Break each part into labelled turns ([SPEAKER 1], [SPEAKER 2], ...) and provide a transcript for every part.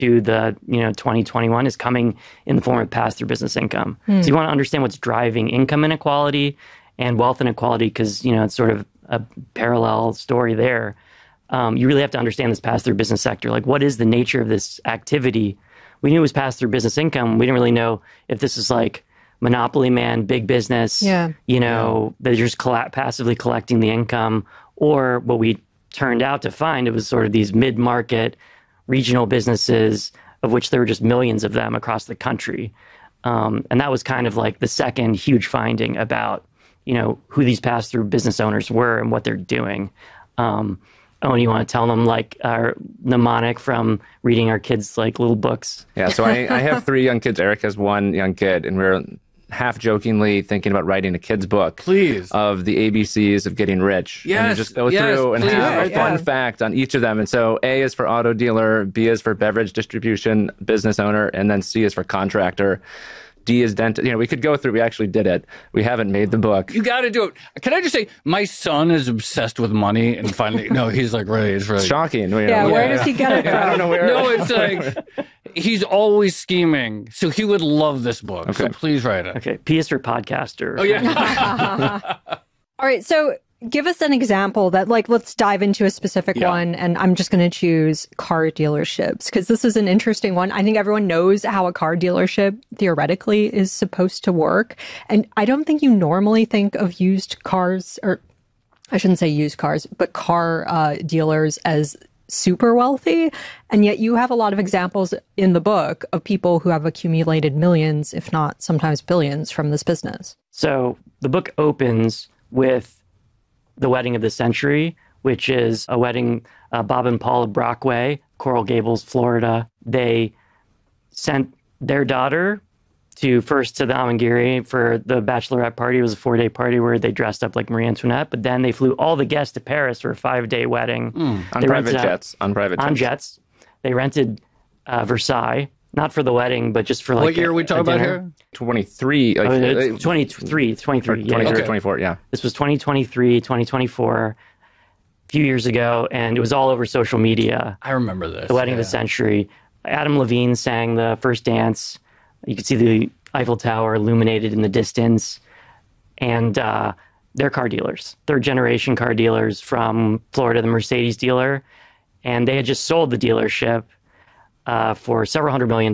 [SPEAKER 1] to the 2021 is coming in the form of pass-through business income. So you want to understand what's driving income inequality and wealth inequality, because it's sort of a parallel story there. You really have to understand this pass-through business sector. Like, what is the nature of this activity? We knew it was pass-through business income. We didn't really know if this is like monopoly man, big business, they're just passively collecting the income, or what we turned out to find, it was sort of these mid-market regional businesses, of which there were just millions of them across the country. And that was kind of like the second huge finding about, who these pass-through business owners were and what they're doing. Owen, you want to tell them like our mnemonic from reading our kids like little books?
[SPEAKER 2] Yeah, so I have 3 young kids. Eric has 1 young kid, and we're half jokingly thinking about writing a kid's book of the ABCs of getting rich.
[SPEAKER 3] Yes,
[SPEAKER 2] and just go through and have a fun fact on each of them. And so A is for auto dealer, B is for beverage distribution business owner, and then C is for contractor. D is dentist. We could go through. We actually did it. We haven't made the book.
[SPEAKER 3] You got to do it. Can I just say, my son is obsessed with money, and finally, he's like, right, it's right.
[SPEAKER 2] Shocking.
[SPEAKER 4] Where does he get it from?
[SPEAKER 2] I don't know where.
[SPEAKER 3] No, it's like, he's always scheming. So he would love this book. Okay. So please write it.
[SPEAKER 1] Okay. P is for podcaster.
[SPEAKER 3] Oh, yeah.
[SPEAKER 4] All right. So give us an example that, like, let's dive into a specific one. And I'm just going to choose car dealerships, because this is an interesting one. I think everyone knows how a car dealership theoretically is supposed to work. And I don't think you normally think of used cars, or I shouldn't say used cars, but car dealers as super wealthy. And yet you have a lot of examples in the book of people who have accumulated millions, if not sometimes billions, from this business.
[SPEAKER 1] So the book opens with the wedding of the century, which is a wedding, Bob and Paula Brockway, Coral Gables, Florida. They sent their daughter to the Amangiri for the bachelorette party. It was a 4-day party where they dressed up like Marie Antoinette, but then they flew all the guests to Paris for a 5-day wedding.
[SPEAKER 2] On private jets. On
[SPEAKER 1] jets. They rented Versailles. Not for the wedding, but just for like
[SPEAKER 3] what year are we talking about here?
[SPEAKER 2] 23. Like,
[SPEAKER 1] it's 23. 23. Yeah,
[SPEAKER 2] 24, yeah.
[SPEAKER 1] This was 2023, 2024, a few years ago, and it was all over social media.
[SPEAKER 3] I remember this.
[SPEAKER 1] The wedding of the century. Adam Levine sang the first dance. You could see the Eiffel Tower illuminated in the distance. And they're car dealers, third-generation car dealers from Florida, the Mercedes dealer. And they had just sold the dealership for several $100 million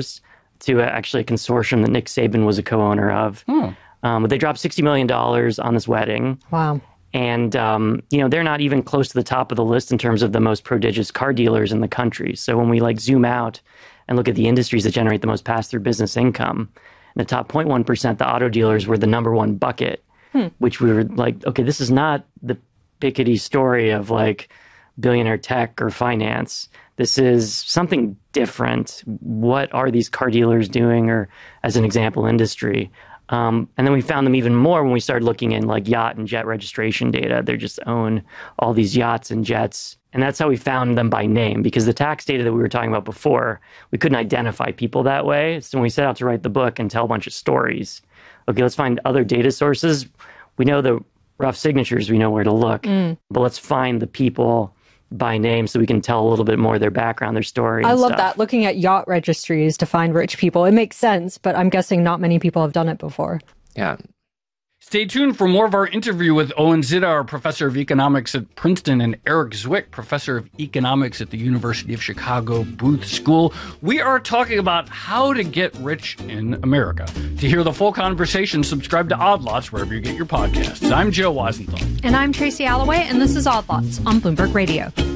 [SPEAKER 1] to actually a consortium that Nick Saban was a co-owner of. But they dropped $60 million on this wedding.
[SPEAKER 4] Wow.
[SPEAKER 1] And, they're not even close to the top of the list in terms of the most prodigious car dealers in the country. So when we zoom out and look at the industries that generate the most pass-through business income, in the top 0.1%, the auto dealers were the number one bucket, which we were like, okay, this is not the Piketty story of billionaire tech or finance. This is something different. What are these car dealers doing, or as an example, industry? And then we found them even more when we started looking in yacht and jet registration data. They just own all these yachts and jets. And that's how we found them by name, because the tax data that we were talking about before, we couldn't identify people that way. So when we set out to write the book and tell a bunch of stories, okay, let's find other data sources. We know the rough signatures, we know where to look, but let's find the people by name so we can tell a little bit more of their background, their story.
[SPEAKER 4] I love that. Looking at yacht registries to find rich people. It makes sense, but I'm guessing not many people have done it before.
[SPEAKER 2] Yeah.
[SPEAKER 3] Stay tuned for more of our interview with Owen Zidar, professor of economics at Princeton, and Eric Zwick, professor of economics at the University of Chicago Booth School. We are talking about how to get rich in America. To hear the full conversation, subscribe to Odd Lots wherever you get your podcasts. I'm Joe Weisenthal.
[SPEAKER 4] And I'm Tracy Alloway, and this is Odd Lots on Bloomberg Radio.